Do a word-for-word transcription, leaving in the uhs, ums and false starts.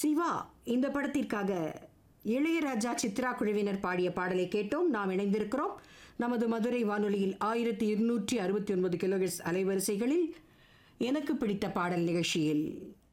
சிவா இந்த படத்திற்காக இளையராஜா சித்ரா குழுவினர் பாடிய பாடலை கேட்டோம். நாம் இணைந்திருக்கிறோம் நமது மதுரை வானொலியில் ஆயிரத்தி இருநூற்றி அறுபத்தி ஒன்பது கிலோஹெர்ட்ஸ் அலைவரிசைகளில் எனக்கு பிடித்த பாடல் நிகழ்ச்சியில்.